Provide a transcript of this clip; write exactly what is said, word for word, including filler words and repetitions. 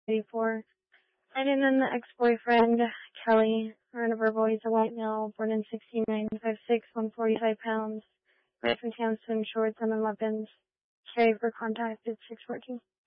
eighty-four. And then the ex-boyfriend, Kelly, her and her boy is a white male, born in sixty-nine, five six, one hundred forty-five pounds, red from tan swim shorts and then weapons. Carry for contact at six fourteen.